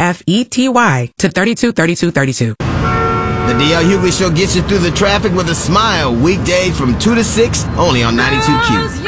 FETY to 323232. The DL Hughley Show gets you through the traffic with a smile. Weekdays from 2 to 6, only on 92Q.